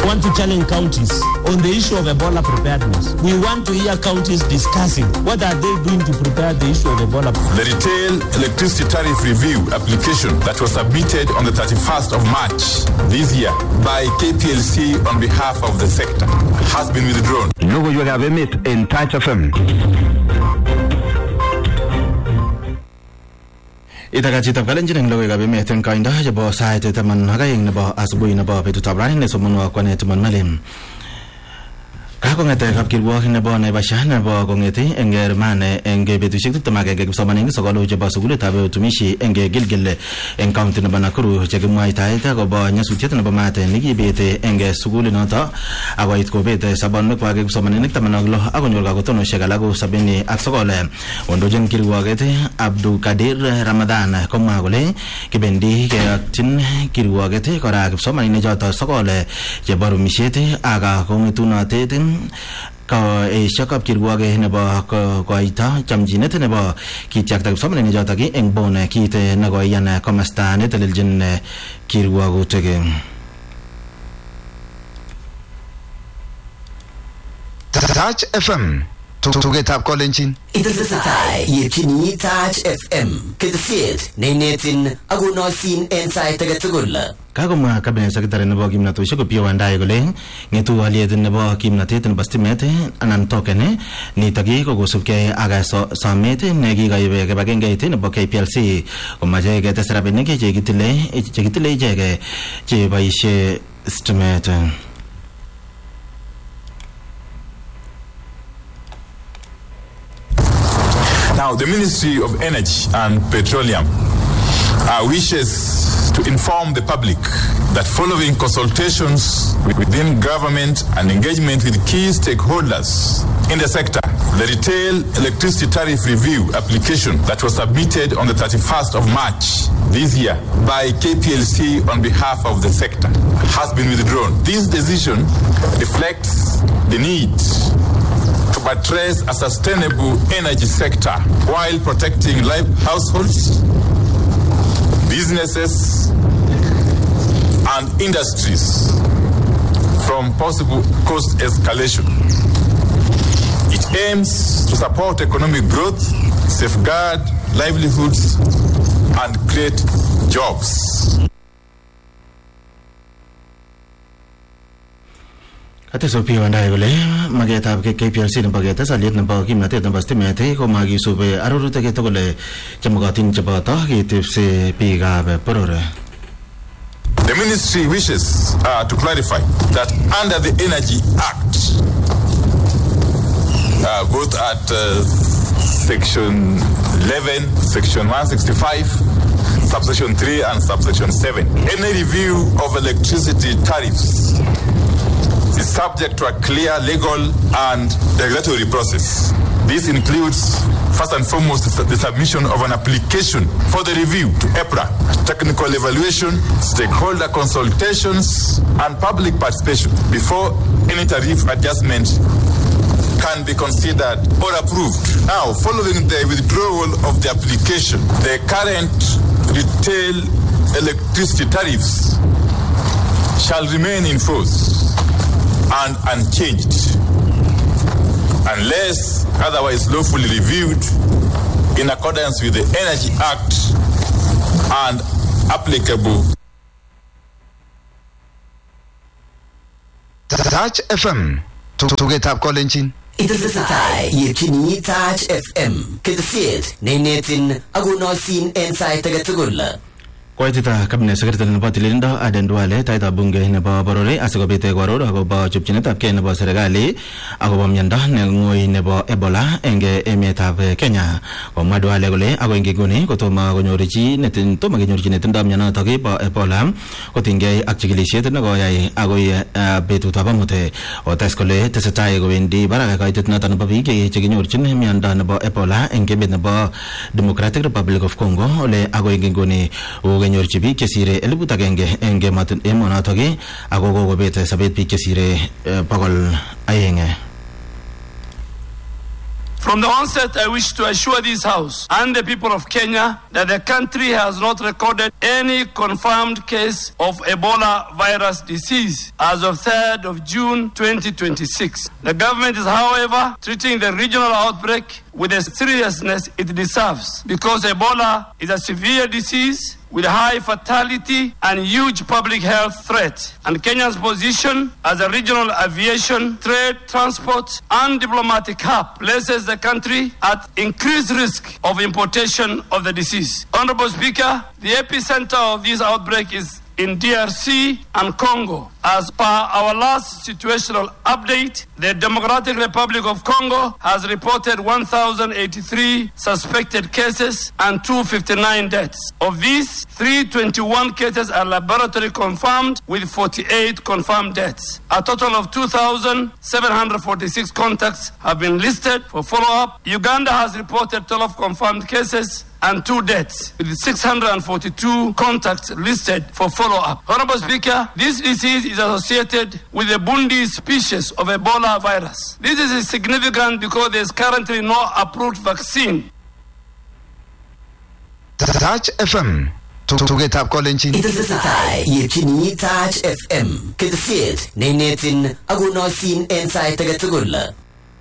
want to challenge counties on the issue of Ebola preparedness. We want to hear counties discussing what are they doing to prepare the issue of Ebola. The retail electricity tariff review application that was submitted on the 31st of March this year by KPLC on behalf of the sector has been withdrawn. Logo you have met in Touch FM. Itagachita kalenjin logo gabe meten kainda jabo site taman hagayeng nabo asubuhi nabo betu tabrani ne somonwa kwane tuman malim kako ngete kap kirwa nabo ne bashan nabo gongeti enger mane enge betu shikti tamage ge somani ngi sogalo jabo sugule tabe tumishi enge gilgille en county nabo nakuru jege mai taita go ba nyasu tieta nabo mate nigi bete enge sugule nota await ko bete sabon ne kwage somani nek tamanaglo agonyol ga gotono shegalago sabini aksogole ondo jen kirwa gete Abdul Kadir Ramadan koma gole kibendi ke tin kirwa gete kora somani ne jota sogole je baru mishete aga kongituna teten ka e shakap kirwage ne ba ko ita chamjine ne ba ki chak tak somne ne jata ki eng bone ki te na go yana komastane teljen kirwago tege Touch FM to get up calling. It is a tie. Yekini Touch FM. Kidsit. Nenetin agunosin inside the Gatugula. Kagoma cabinet secretary nebo gimnato shiko pio andai gole ngetu aliet nebo gimnatet nebo stimete anan tokene ni tagi ko gosupke aga samete negi gaibe ke bagengete nebo KPLC komaje gete serabene ke jegitile jege je baishe stimete Now, the Ministry of Energy and Petroleum wishes to inform the public that following consultations within government and engagement with key stakeholders in the sector, the retail electricity tariff review application that was submitted on the 31st of March this year by KPLC on behalf of the sector has been withdrawn. This decision reflects the need to buttress a sustainable energy sector while protecting households, businesses, and industries from possible cost escalation. It aims to support economic growth, safeguard livelihoods, and create jobs. Ate sopi wandai gole mageta ke KPLC ne bageta saliet ne bagi mate ne baste mate ko magi sube arurute ke to gole chamugatin chabata ke tipse piga be porore. The ministry wishes to clarify that under the Energy Act, both at section 11, section 165, subsection 3 and subsection 7, any review of electricity tariffs is subject to a clear legal and regulatory process. This includes, first and foremost, the submission of an application for the review to EPRA, technical evaluation, stakeholder consultations, and public participation before any tariff adjustment can be considered or approved. Now, following the withdrawal of the application, the current retail electricity tariffs shall remain in force and unchanged unless otherwise lawfully reviewed in accordance with the Energy Act and applicable. Touch FM to get up calling. It is a tie. Yekini Touch FM. Kidsit. Nenetin agunosin inside the Gatugula. Kwaitita cabinet secretary nebo tilindo Aden Duale taita bunge nebo borore asogobite gwaroro agobo chupchinet ab Kenya nebo serikali agobo myondo ne ngoi nebo Ebola enge emetab Kenya. Komwa Duale kole ako ingegoni kotomo konyor chi netin tomo kenyor chi netindo myonotok bo Ebola kotinygei ak chikilisiet nekoyai agoi betutab amut. Otes kole tesetai kowendi barak kaitet noto nebo biik chekinyorchin myondo nebo Ebola eng emet nebo Democratic Republic of Congo ole ako ingegoni kenyorchi biik chesire 1,000 eng emonotok ako kokobet sabet biik chesire 200. From the onset, I wish to assure this House and the people of Kenya that the country has not recorded any confirmed case of Ebola virus disease as of 3rd of June 2026. The government is, however, treating the regional outbreak with the seriousness it deserves because Ebola is a severe disease with high fatality and huge public health threat. And Kenya's position as a regional aviation, trade, transport, and diplomatic hub places the country at increased risk of importation of the disease. Honorable Speaker, the epicenter of this outbreak is in DRC and Congo. As per our last situational update, the Democratic Republic of Congo has reported 1,083 suspected cases and 259 deaths. Of these, 321 cases are laboratory confirmed with 48 confirmed deaths. A total of 2,746 contacts have been listed for follow-up. Uganda has reported 12 confirmed cases and 2 deaths, with 642 contacts listed for follow-up. Honorable Speaker, this disease is associated with the Bundi species of Ebola virus. This is significant because there is currently no approved vaccine. Touch FM. Tugetap kolenjin. Itasatai yepchini Touch FM. Ketasiet nenetin agunosin inside tagatugula.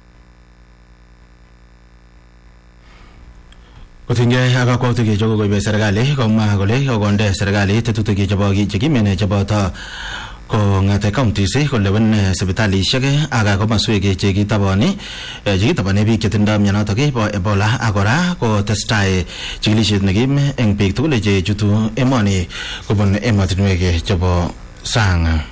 Kutinge akakwautik chebo koibe serikali komwa kole kokonde serikali tetutik chebo chekimene chebo ta kong'ate counties kolewen sipitalishek ak komaswek chekitabani biik chetindoi mionotok bo Ebola ak kora kotestai chikilishet nekim eng biik tugul chechutu emoni kobun emotinwek chebo sang.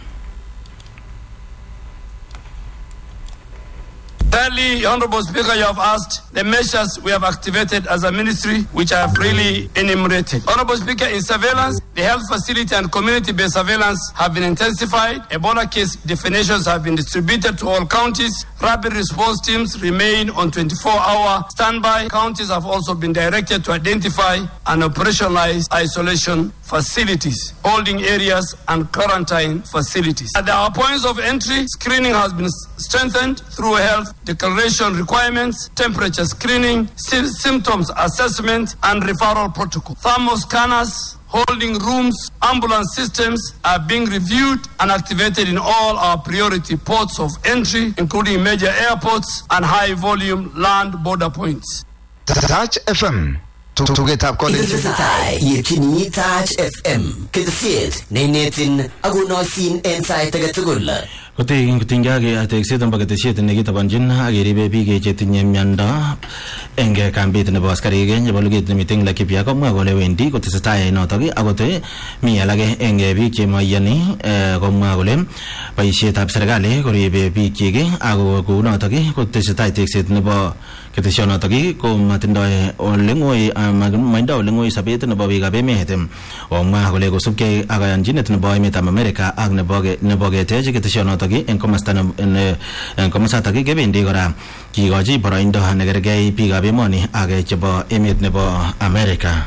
Thirdly, Honorable Speaker, you have asked the measures we have activated as a ministry, which I have really enumerated. Honorable Speaker, in surveillance, the health facility and community-based surveillance have been intensified. Ebola case definitions have been distributed to all counties. Rapid response teams remain on 24-hour standby. Counties have also been directed to identify and operationalize isolation facilities, holding areas, and quarantine facilities. At our points of entry, screening has been strengthened through health declaration requirements, temperature screening, symptoms assessment, and referral protocol. Thermal scanners, holding rooms, ambulance systems are being reviewed and activated in all our priority ports of entry, including major airports and high-volume land border points. Touch FM. Tugetap kolenjin. Itasatai yepchini Touch FM. Ketasiet nenetin agunosin inside tagatugula. Kutingyage atekset ang pagkateshet nekitabanjin akiribe biik chetinye miondo eng kambit nebo askarik nebo luget nemiten Laikipia komwa kole wendi kotesetai notok akote mi alake eng biik chemoiyani komwa kole boisietab serikali koribe biik chik ako kounotok kotesetai tekset nebo keteshonotok ko matindoi olengoi maindo olengoi sabet nebo biikab emet omwa kole kosubkei ak kayanchinet nebo emetab Amerika ak nebo ketech keteshonotok en komasatak kebendi kora kikochi boroindo nekergei biikab emoni ak chebo emet nebo Amerika.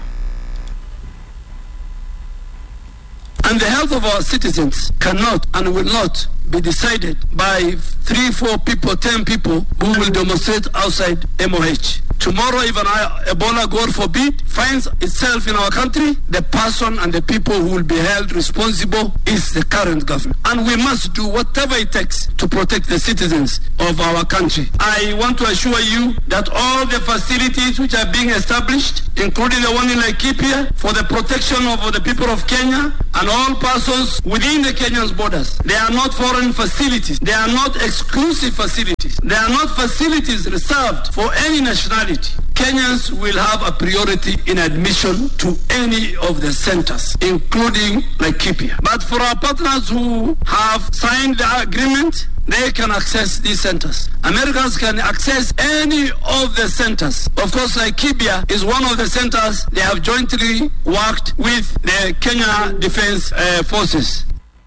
And the health of our citizens cannot and will not be decided by 3-4 people, 10 people who will demonstrate outside MOH. Tomorrow, if Ebola, God forbid, finds itself in our country, the person and the people who will be held responsible is the current government. And we must do whatever it takes to protect the citizens of our country. I want to assure you that all the facilities which are being established, including the one in Laikipia, for the protection of the people of Kenya and all persons within the Kenyan borders, they are not foreign facilities. They are not exclusive facilities. They are not facilities reserved for any nationality. Kenyans will have a priority in admission to any of the centers, including Laikipia. But for our partners who have signed the agreement, they can access these centers. Americans can access any of the centers. Of course, Laikipia is one of the centers they have jointly worked with the Kenya Defense Forces.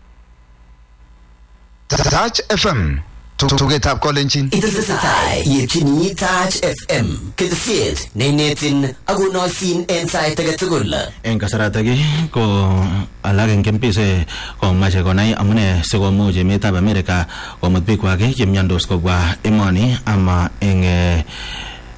Touch FM. Tugetap kolenjin. Itasatai yepchini Touch FM. Ketasiet nenetin agunosin inside tagatugula. Eng kasaratagi ko alak eng kempise komache konai amune sikomuch emetab Amerika komut biikwak chemiondos kobwa emoni ama eng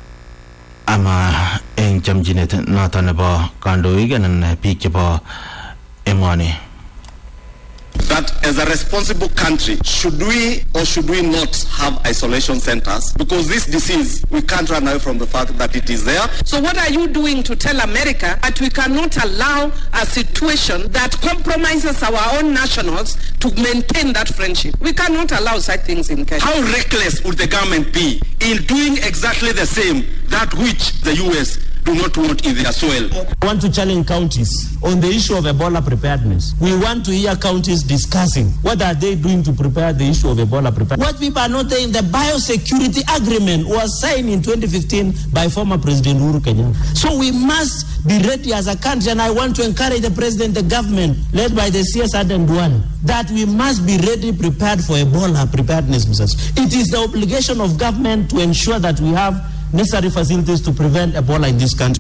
ama eng chamchinet noton nebo kandoik anan biik chebo emoni. That as a responsible country, should we or should we not have isolation centers? Because this disease, we can't run away from the fact that it is there. So what are you doing to tell America that we cannot allow a situation that compromises our own nationals to maintain that friendship? We cannot allow such things in Kenya. How reckless would the government be in doing exactly the same that which the US do not want in their soil? We want to challenge counties on the issue of Ebola preparedness. We want to hear counties discussing what are they doing to prepare the issue of Ebola preparedness. What people are not saying, the biosecurity agreement was signed in 2015 by former President Uhuru Kenyatta. So we must be ready as a country, and I want to encourage the president, the government, led by the CS Adam Duale, that we must be ready, prepared for Ebola preparedness. It is the obligation of government to ensure that we have necessary facilities to prevent Ebola in this country.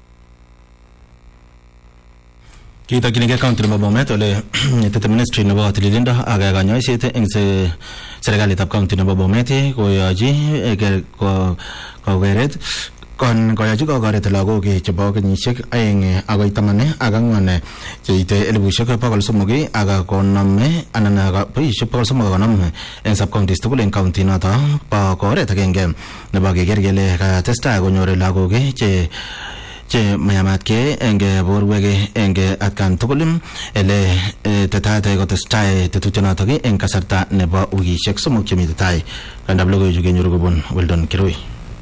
Kita kini ke county nebo Bomet ole tete ministry nebo tililindo aga kanyoiset eng serikalit ab county nebo Bomet koyochi kogeret kon koyochi kogoret lagok chebo kenyisiek 2 agoi 14 cheite 300,000 aga konome anan boisiek 350 eng sub counties tugul eng county noto ba koret agenge nebo keger kele katestai konyor lagok che mayamat ke eng borwek eng atkan tugul ele tetate kotestai tetutyonoto eng kasarta nebo wikisiek 3 chemi tai kandab logoiwek kenyoru kobun Weldon Kirui.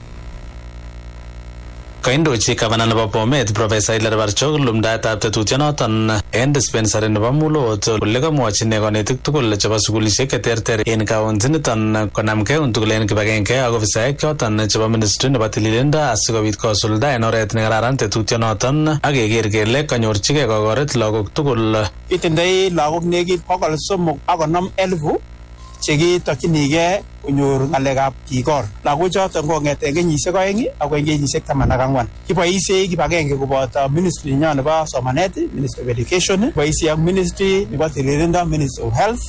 Kaindochi gavana nebo Bomet Professor Hilary Barchok lumdaetab tetutyonoton en dispensary nebo Mulot ole kamwochi konetik tugul chebo sukulisiek cheterter en county niton konamgei tugul en kibagenge ak ofisaek choton chebo ministry nebo tililindo asikobit kosulda en oret nekararan tetutyonoton ak keker kele kanyorchigei kokoret lagok tugul. Itindoi lagok nekit 350,000 chekitokyinigei konyor ng'alekab kikor. Lagochoton kong'eten kenyisiek 2 akoi kenyisiek 14. Kiboisie kibagenge koboto ministry nyo nebo somanet, Ministry of Education, boisie ak ministry nebo tililindo, Ministry of Health,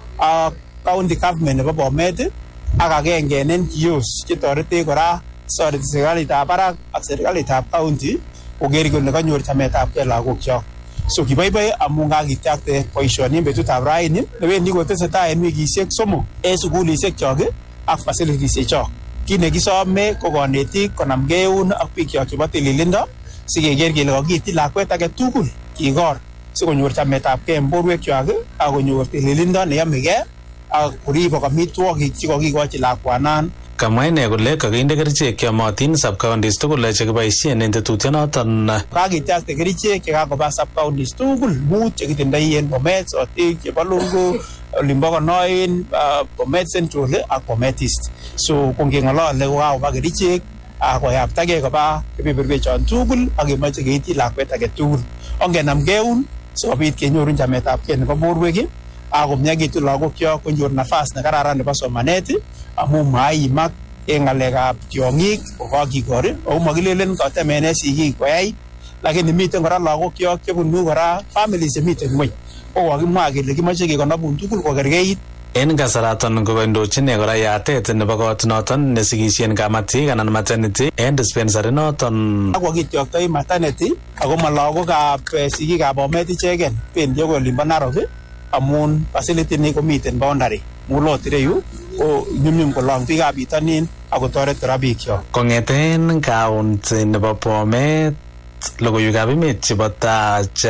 ak county government nebo Bomet ak agenge en NGOs chetoreti kora soreti serikalitab barak ak serikalitab county koker kole kanyor chametabgei lagokchok. So kiboiboi amu kakityakte boisioni en betutab raini newendi kotesetai en wikisiek 3 en sukulisiek chok ak facilitiesiek chok. Kit nekisome ko konetik konamgei eun ak biik chok chebo tililindo sikeker kele kakiityi lakwet age tugul kikor sikonyor chametabgei en borwekwak ak konyor tililindo neyomegei ak koribok amitwogik chekokikochi lakwanan. Kamwa ine kole kakinde kerichek cheyomotin sub counties tugul chekiboisien en tetutyonoton. Kakityakte kerichek chekakoba sub counties tugul 5 chekitindoi en Bomet, Sotik, Chebalungu, Olimbo Konoin, Bomet Central ak Bomet East. So kongeng'olole kokakoba kerichek koyaptagei koba kebeberwechon tugul ak kemoche keityi lakwet age tugul. Ongenamgei eun sikobit kenyorun chametabgei nebo borwek ak komyakitu lagokchok konyor nafas nekararan nebo somanet amu maimak en ng'alekab tiong'ik kokakikor ako makilelen katemene sigik koyai, lakini miten kora lagokchok chebunu kora families chemiten ng'weny ko kakimwa kele kimoche kekonobun tugul kokerkeit. En kasaraton kokondochin kora yatet nebo kot noton nesikisien kamatik anan maternity en dispensary noton. Ak kokityoktoi maternity ako ma lagokab sigikab Bomet ichegen, bendi akoi olimbo Narok amun facility ni komiten boundary Mulot ireyu ko nyumnyum kolong biikab bitonin akotoret kora biikchok. Kong'eten county nebo Bomet, logoiwekab emet chebo Touch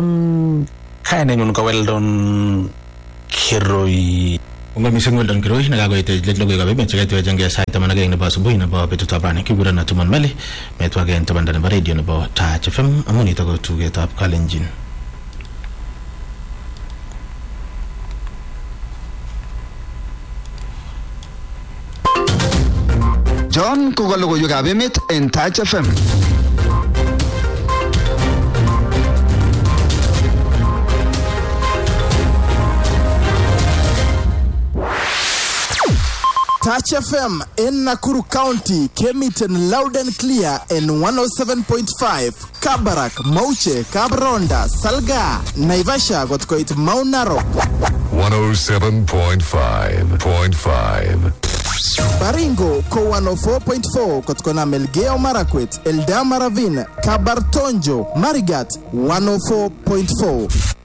FM, kainenyun ko Weldon Kirui. Mising Weldon Kirui nekakoit let logoiwekab emet chekaitwechengei sait 12 nebo asubuhi nebo betutab rani. Kikurenon Tumon Meli, metwake en tabanda nebo radio nebo Touch FM amun nitok ko tugetab Kalenjin. John koka logoiwekab emet en Touch FM. Touch FM in Nakuru County came it in loud and clear in 107.5. Kabarak, Mauche, Kabronda, Salga, Naivasha got quite Mount Narok. 107.5.5. Baringo ko 104.4 kutokana Melgeo Marakwet, Eldama Ravine, Kabartonjo, Marigat 104.4.